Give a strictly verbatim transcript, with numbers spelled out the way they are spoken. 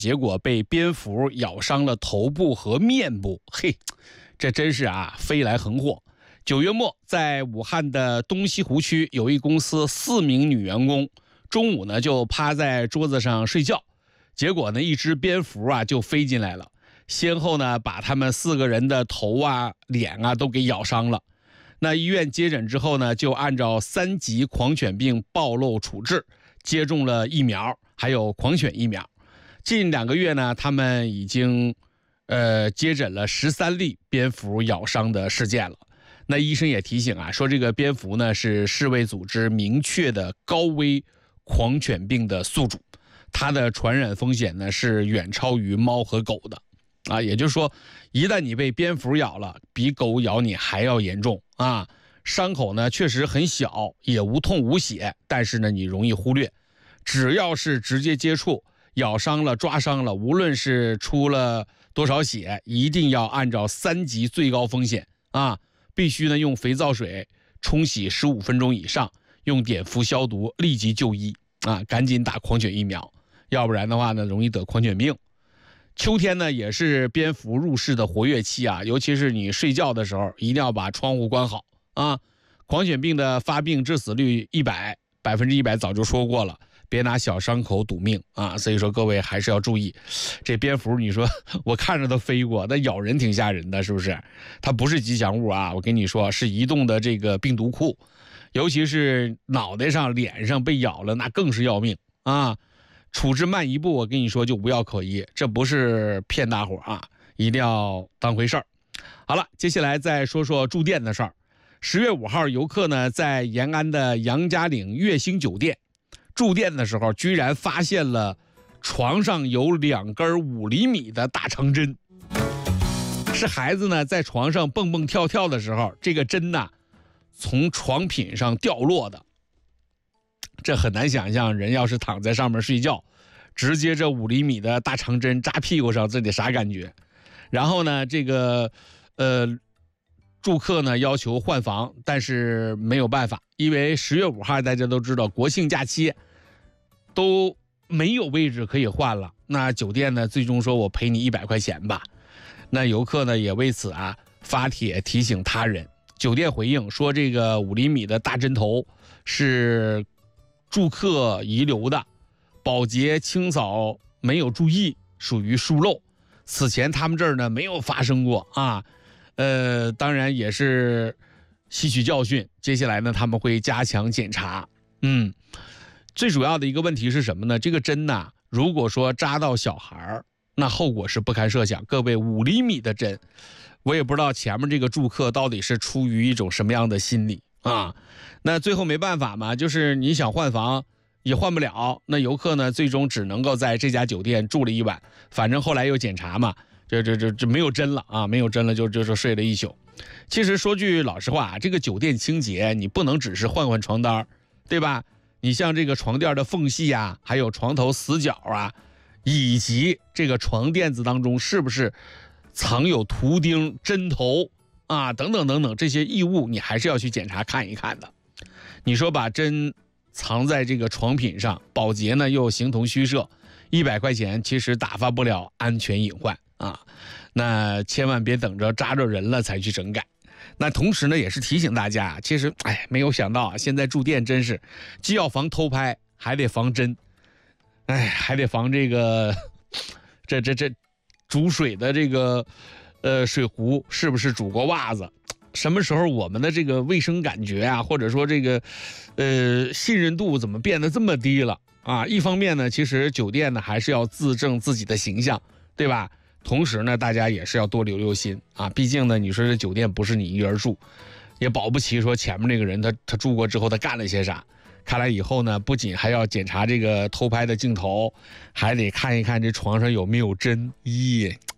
结果被蝙蝠咬伤了头部和面部。嘿，这真是啊，飞来横祸。九月末，在武汉的东西湖区，有一公司四名女员工，中午呢就趴在桌子上睡觉，结果呢一只蝙蝠啊就飞进来了，先后呢把他们四个人的头啊、脸啊都给咬伤了。那医院接诊之后呢，就按照三级狂犬病暴露处置，接种了疫苗，还有狂犬疫苗。近两个月呢，他们已经呃接诊了十三例蝙蝠咬伤的事件了。那医生也提醒啊，说这个蝙蝠呢是世卫组织明确的高危狂犬病的宿主，它的传染风险呢是远超于猫和狗的啊，也就是说，一旦你被蝙蝠咬了，比狗咬你还要严重啊。伤口呢确实很小，也无痛无血，但是呢你容易忽略，只要是直接接触，咬伤了、抓伤了，无论是出了多少血，一定要按照三级最高风险啊。必须呢用肥皂水冲洗十五分钟以上，用碘伏消毒，立即就医啊，赶紧打狂犬疫苗，要不然的话呢容易得狂犬病。秋天呢也是蝙蝠入室的活跃期啊，尤其是你睡觉的时候，一定要把窗户关好啊。狂犬病的发病致死率一百百分之一百早就说过了，别拿小伤口赌命啊！所以说各位还是要注意，这蝙蝠你说我看着它飞过，那咬人挺吓人的，是不是？它不是吉祥物啊！我跟你说，是移动的这个病毒库，尤其是脑袋上、脸上被咬了，那更是要命啊！处置慢一步，我跟你说就无药可医，这不是骗大伙啊，一定要当回事儿。好了，接下来再说说住店的事儿。十月五号，游客呢在延安的杨家岭悦星酒店住店的时候，居然发现了床上有两根五厘米的大长针。是孩子呢在床上蹦蹦跳跳的时候，这个针呢从床品上掉落的。这很难想象，人要是躺在上面睡觉，直接这五厘米的大长针扎屁股上，这得啥感觉？然后呢，这个呃。住客呢要求换房，但是没有办法，因为十月五号大家都知道国庆假期都没有位置可以换了。那酒店呢最终说我赔你一百块钱吧。那游客呢也为此啊发帖提醒他人。酒店回应说，这个五厘米的大针头是住客遗留的，保洁清扫没有注意，属于疏漏。此前他们这儿呢没有发生过啊。呃，当然也是吸取教训，接下来呢他们会加强检查。嗯，最主要的一个问题是什么呢？这个针呢，如果说扎到小孩，那后果是不堪设想。各位，五厘米的针，我也不知道前面这个住客到底是出于一种什么样的心理啊。那最后没办法嘛，就是你想换房也换不了，那游客呢最终只能够在这家酒店住了一晚，反正后来又检查嘛。这这这这没有针了啊，没有针了就就就睡了一宿。其实说句老实话，这个酒店清洁你不能只是换换床单，对吧？你像这个床垫的缝隙啊，还有床头死角啊，以及这个床垫子当中是不是藏有图钉、针头啊等等等等这些异物，你还是要去检查看一看的。你说把针藏在这个床品上，保洁呢又形同虚设，一百块钱其实打发不了安全隐患。啊，那千万别等着扎着人了才去整改。那同时呢，也是提醒大家，其实哎，没有想到啊，现在住店真是既要防偷拍，还得防针，哎，还得防这个这这这煮水的这个呃水壶是不是煮过袜子？什么时候我们的这个卫生感觉啊，或者说这个呃信任度怎么变得这么低了啊？一方面呢，其实酒店呢还是要自正自己的形象，对吧？同时呢，大家也是要多留留心啊，毕竟呢，你说这酒店不是你一个人住，也保不齐说前面那个人他他住过之后他干了些啥。看来以后呢，不仅还要检查这个偷拍的镜头，还得看一看这床上有没有针。咦，